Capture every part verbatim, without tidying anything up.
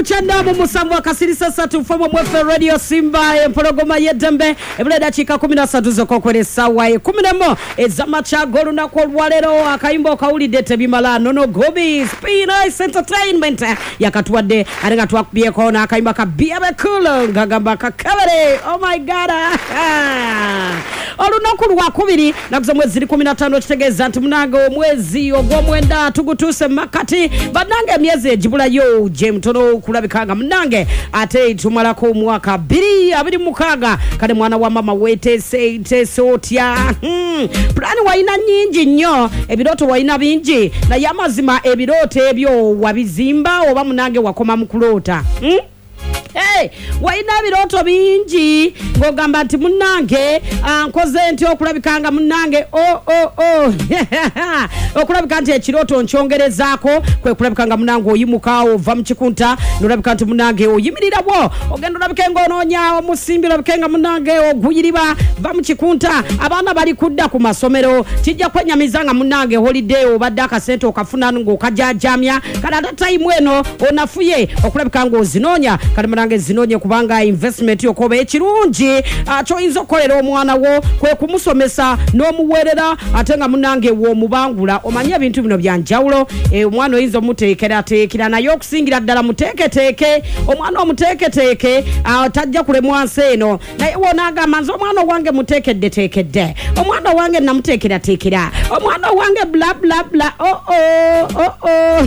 kuchanda mu musamwa kasiri sasa tufomo mwefe radio Simba empologoma yedembe ebule dakika kumi na tatu zokokwelesa wae kumi na moja ezama chagolu na kwa walero akaimbo kaulide tebimala nono gobi Spin Ice Entertainment yakatuwade arenga tuwakubie kona akaimba kabia bekulo ngagamba kakabere. Oh my god. Olunaku lwa kubiri nakuza mwezi kumi na tano kitegeza nti munange omwezi ogw'omwenda tugutuse makati banange myezi ejibula yo je mtono kulabikanga munange ate tumalako mwaka biri abiri mukaga kale mwana wa mama wete seite sotya hmm. Plani waina nyingi nnyo ebiroto waina bingi na yamazima ebiroto ebyo wabizimba oba munange wakoma mukulota hmm? Hey, waina biroto bingi ngogamba nti munange nkoze nti okulabikanga munange oh oh oh okulabika nti ekiroto nkyongerezako kwe kulabikanga munange oyimuka ova mu kikunta nolabika nti munange oyimirirawo ogenda olabike ng'onoonya omusimbi olabikenga munange oguyiriba va mu kikunta abaana bali kudda ku masomero kijja kwenyamiza nga munange holiday obadde akasente okafuna ng'okajajamya kale ate time eno onafuye okulabika ng'ozinoonya kale munange zinonye kubanga investment yokobe ekirungi achoyinza okolera omwana wo kwe kumusomesa n'omuwerera atenga munange wo mubangula omanya ebintu bino byanjawulo e omwana oyinza omuteekera teekira nayo okusingira ddala muteeketeeke omwana omuteeketeeke atajja kulemwansi eno naye wonaga manzi omwana wange muteekedde teekedde omwana wange namuteekera teekera omwana wange bla bla bla oh oh oh oh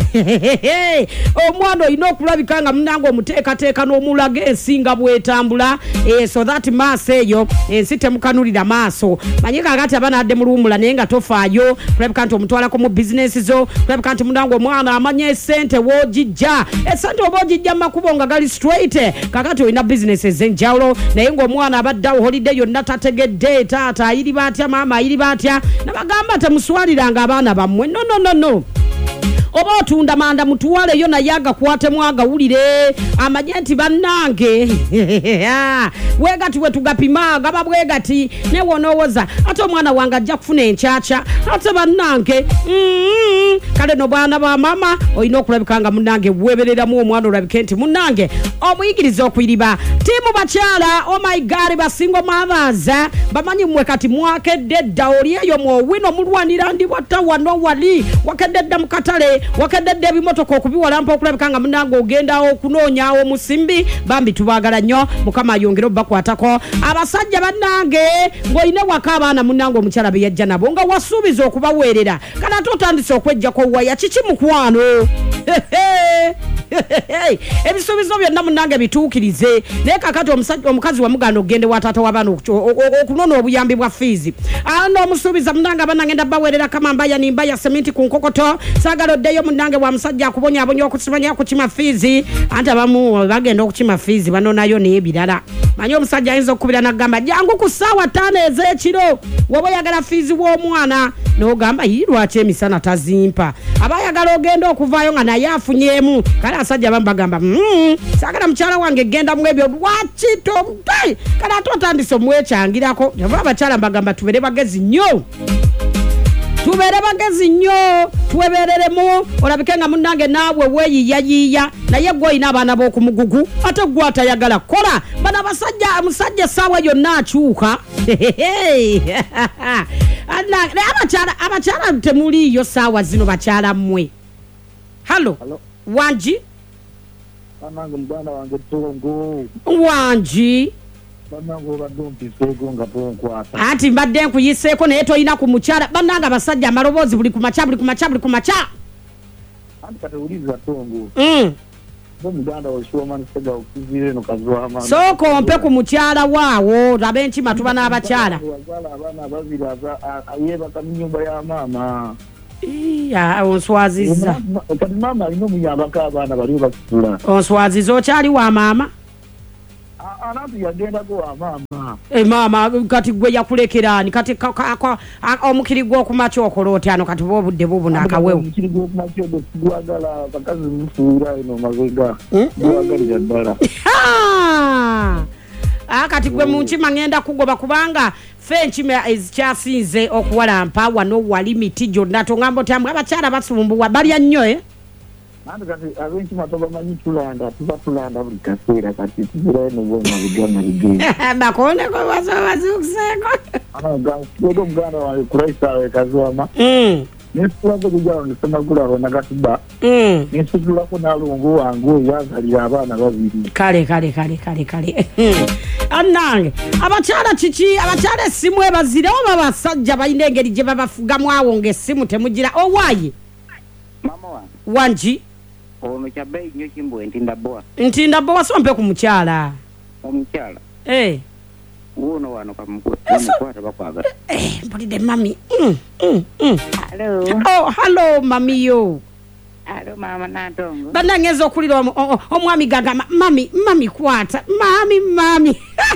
omwana oyina okulabikanga munange omuteekateeka n'omulaga ensinga bwetambula eh, so that mass eyo ensite mukanulira maaso manyika agati abana adde mulumula naye nga tofaayo kulabika nti omutwala ko mu business zo kulabika nti munange omwana amanya esente wojijja esente oba ojijja makubo nga gali straight kakati olina business ezenjawulo naye ng'omwana abaddawo holiday yonna tategedde taata ayiri batya maama ayiri batya nabagamba temuswaliranga abaana bammwe no no no no oba otunda manda mutuwale yo na yaga kuwate mwaga ulire amajenti banange wegati wetugapima gaba wegati ne wonowoza ate omwana wanga ajja kufuna enchacha ate banange mm kale no bana ba mama oyina okulabikanga munange weberera mu omwana olabike nti munange omuyigiriza okwiriba timu bakyala oh my god basingo mabaza bamanyi mwe kati mwakedde dda oliyeyo mu wino mulwanira ndi watawa wali wakedde mukatale wakedde ebimotoka okubiwalampa okulabikanga munange ogenda okunoonya omusimbi bambi tubagala nnyo mukama ayongera obakwatako abasajja bannange ng'oyine waka abaana munange omukyala be yajja nabo nga wasuubiza okubaweerera kana ate otandise okwejjako waya kiki mukwano ebisuubizo byonna munange bituukirize naye kakati omusajja omukazi wamuganda ogende wa taata w'abaana okunona obuyambi bwa fiizi ano omusuubiza munange abaana ngenda baweerera kamambaya nimbaya sementi ku nkokoto saagala oddeyo munange wa musajja akubonya abonya okusimanya okukima fiizi anti abamu bagenda okukima fiizi banonayo naye birala manyi omusajja ayinza okukubira n'agamba jangu ku ssaawa ttaano ez'ekiro woba oyagala fiizi w'omwana n'ogamba yiri lwaki emisana tazimpa aba ayagala ogenda okuvaayo nga naye afunyemu kale asajja abamu bagamba mm, saagala mukyala wange genda mu ebyo lwaki tomutay kale ate otandise omuwekyangirako yava abakyala mbagamba tubeere bagezi nnyo tubeere bagezi nnyo twebereremu olabike nga munange naawe weeyiyayiya naye gw'olina abaana b'okumugugu ate gwe atayagala kola bana basajja musajja essaawa yonna akyuka abakyala abakyala temuliiyo ssaawa zino bakyala mmwe halo wanji banange muganda wange tongo wanji banange obadde nga tonkwata ati mbadde nkuyiseeko naye toyina ku mukyala bannange abasajja amaloboozi buli ku maca buli ku maca buli ku maca anti kati uliza tongo mm. muganda washuwa sega okuzire no kazwa mama soko ompe ku mukyala waawo labe enkima tuba n'abakyala wazala abana ababiri ayeba kaminyumba ya mama iya onswaziza kati mama alina omuyambako abaana baliwo basitula onswaziza okyali wa maama ananti yagendako wa mama e mama kati gwe yakulekerani kati omukiri gw'okumakya okola otya ano kati bo obudde bubuna akawewo omukiri gw'okumakya ogwo sigwagala bakazi mufuura eno mabega gwagalira ddala akati gwe mu nkima ngenda kugoba kubanga fe enkima ezikyasinze okuwalampa wano wali miti gyonna tongamba otambwe abakyala basumbuwa balya nnyo eh andi kati abenshi matoba manyi tulanda tuba tulanda buli kaseera kati tuzira eno bonna bigana bigeni bakone ko bazo bazukuseko anaga kudo mganda wa kuraisa we kazoma mm nesitulaze kujalo nisema kula wana katiba mm nesitula ko nalungu wangu yazalira abana babiri kale kale kale kale kale anange abachala chichi abachala simu ebazire oba basajja bayindengeri je babafuga mwawo ngesimu temugira owaye mama wa wanji ono chabe nyo chimbo ntinda boa ntinda boa sompe ku muchala omuchala eh uno wano kamukwata bakwaga eh bulide mami mm mm mm hello oh hello mami yo hello mama Natongo banangezo okulira omwami gaga mami mami kwata mami mami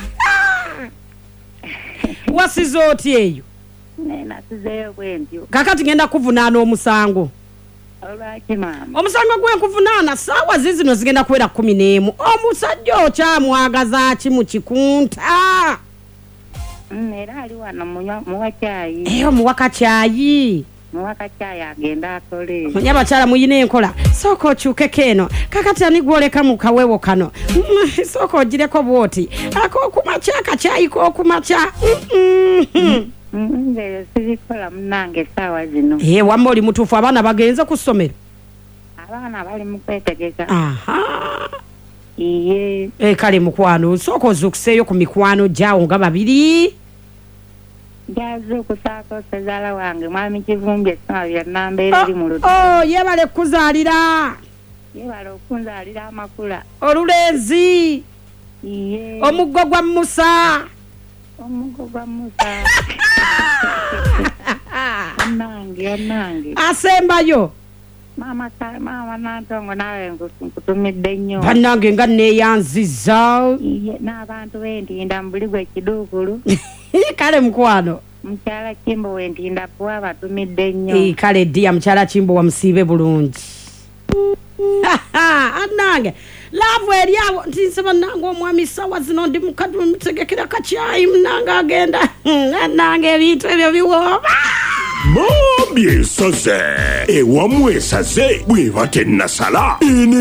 wasizoti eyo nena sizeyo kwentyo kakati ngenda kuvunana omusango olwaki mama omusango gwe kuvunana sawa zizino zigenda kuwera kumi n'emu omusajja okyamwagaza ki mu kikunta era ali wano muwakyayi eyo muwakakyayi muwakakyayi agenda akole munyabakyala muyina enkola sooka okyukeko eno kakati ani gwoleka mu kawewo kano sooka ogireko bwoti ak'okumakya akakyayi k'okumakya nze sibikola munange essaawa zino ee wamma oli mutuufu abaana bagenze ku ssomero abaana bali mu kwetegeka aha iye ee kale mukwano sooka ozuukuseeyo ku mikwano gyawo nga babiri jaze okusaako sezaala wange mwami Kivumbi essama byannambeera eri mu ludo oh yebale kuzaalira yebale okunzaalira amakula olulenzi iye omuggo gwa Musa omuggo gwa Musa nange nange asembayo mama mama Natongo nawe nkutumidde nnyo bannange nga neeyanziza iye n'abantu bentinda mbuli gwe kiduukulu kale mukwano mukyala Kimbo wentinda bwa batumidde nnyo kale ddiya mukyala Kimbo wamusiibe bulungi annange laavu eri awo nti nsaba nange omwami sawa zino ndi mukadu mutegekera kakyayi munange agenda annange ebintu ebyo biwooba Mobye esaze ewamu esaze bweba tennasala